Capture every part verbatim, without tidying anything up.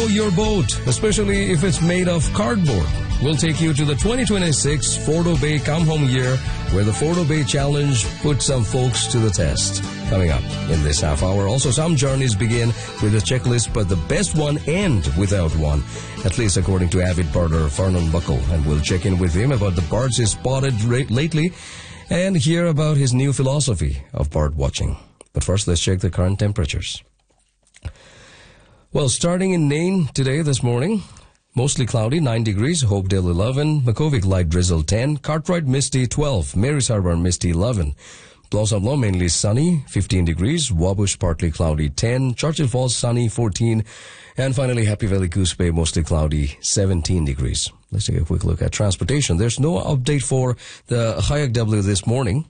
your boat, especially if it's made of cardboard. We'll take you to the twenty twenty-six Fordo Bay Come Home Year, where the Fordo Bay Challenge put some folks to the test. Coming up in this half hour. Also, some journeys begin with a checklist, but the best one end without one, at least according to avid birder Vernon Buckle. And we'll check in with him about the birds he's spotted lately and hear about his new philosophy of bird watching. But first, let's check the current temperatures. Well, starting in Nain today, this morning, mostly cloudy, nine degrees, Hopedale eleven, Makuvik light drizzle ten, Cartwright misty twelve, Marys Harbour misty eleven, Blossom Law mainly sunny, fifteen degrees, Wabush partly cloudy ten, Churchill Falls sunny fourteen, and finally Happy Valley Goose Bay mostly cloudy seventeen degrees. Let's take a quick look at transportation. There's no update for the Hayak W this morning.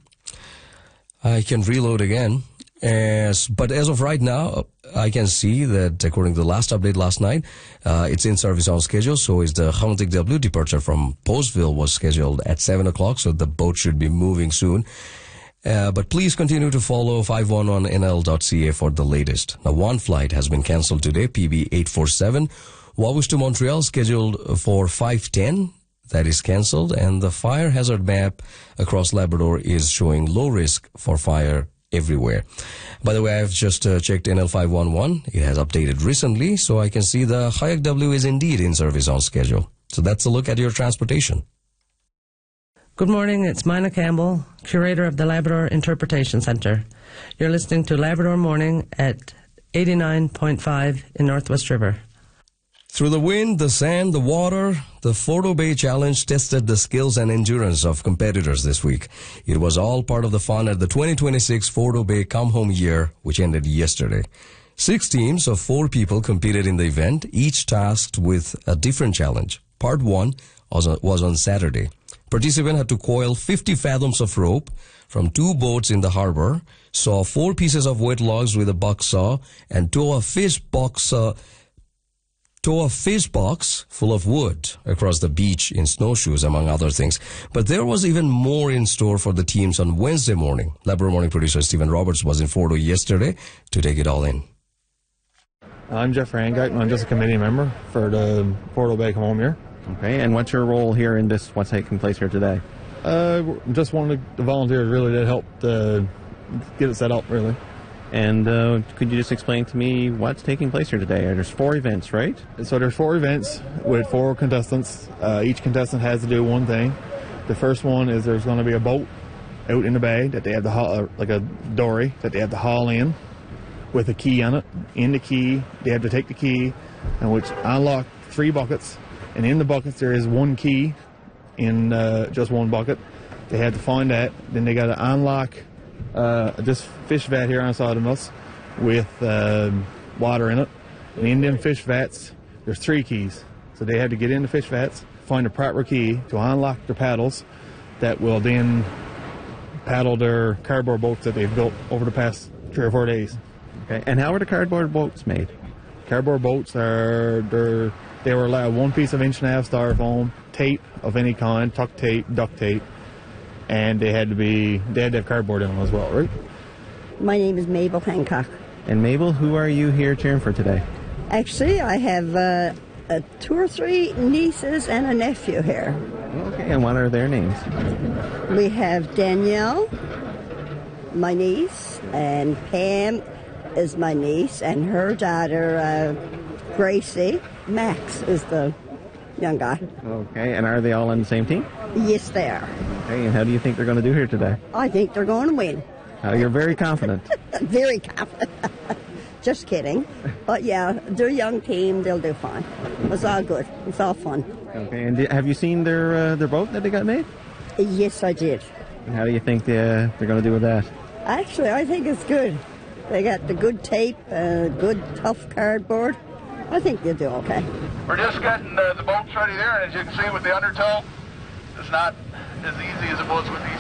I can reload again. As, but as of right now, I can see that according to the last update last night, uh, it's in service on schedule. So is the Hauntic W departure from Postville was scheduled at seven o'clock. So the boat should be moving soon. Uh, but please continue to follow five one one N L dot C A for the latest. Now, one flight has been cancelled today, P B eight forty-seven. Wabush to Montreal scheduled for five ten. That is cancelled. And the fire hazard map across Labrador is showing low risk for fire everywhere. By the way, I've just uh, checked N L five one one. It has updated recently, so I can see the Hayak W is indeed in service on schedule. So that's a look at your transportation. Good morning, it's Mina Campbell, curator of the Labrador Interpretation Centre. You're listening to Labrador Morning at eighty-nine point five in Northwest River. Through the wind, the sand, the water, the Fordo Bay Challenge tested the skills and endurance of competitors this week. It was all part of the fun at the twenty twenty-six Fordo Bay Come Home Year, which ended yesterday. Six teams of four people competed in the event, each tasked with a different challenge. Part one was on, was on Saturday. Participants had to coil fifty fathoms of rope from two boats in the harbor, saw four pieces of wet logs with a buck saw, and tow a fish box uh, tow a fish box full of wood across the beach in snowshoes, among other things. But there was even more in store for the teams on Wednesday morning. Labrador Morning producer Stephen Roberts was in Fordo yesterday to take it all in. I'm Jeff Rangite, and I'm just a committee member for the Fordo Bay Come Home Year. Okay, and what's your role here in this, what's taking place here today? Uh, just one of the volunteers really did help to get it set up, really. And uh, could you just explain to me what's taking place here today? There's four events, right? So there's four events with four contestants. Uh, each contestant has to do one thing. The first one is there's going to be a boat out in the bay that they have to haul, uh, like a dory that they have to haul in with a key on it. In the key, they have to take the key, and which unlock three buckets. And in the buckets, there is one key in uh, just one bucket. They had to find that. Then they got to unlock uh, this fish vat here on the side of us with uh, water in it. And in them fish vats, there's three keys. So they had to get in the fish vats, find a proper key to unlock their paddles that will then paddle their cardboard boats that they've built over the past three or four days. Okay. And how are the cardboard boats made? Cardboard boats are they're They were allowed one piece of inch and a half styrofoam, tape of any kind, tuck tape, duct tape, and they had to be they had to have cardboard in them as well, right? My name is Mabel Hancock. And Mabel, who are you here cheering for today? Actually, I have uh, uh, two or three nieces and a nephew here. Okay, and what are their names? We have Danielle, my niece, and Pam is my niece, and her daughter, uh, Gracie. Max is the young guy. Okay, and are they all on the same team? Yes, they are. Okay, and how do you think they're going to do here today? I think they're going to win. Uh, you're very confident. Very confident. Just kidding. But yeah, they're a young team. They'll do fine. It's all good. It's all fun. Okay, and have you seen their uh, their boat that they got made? Yes, I did. And how do you think they, uh, they're going to do with that? Actually, I think it's good. They got the good tape, uh, good tough cardboard. I think they'll do okay. We're just getting uh, the boats ready there, and as you can see with the undertow, it's not as easy as it was with these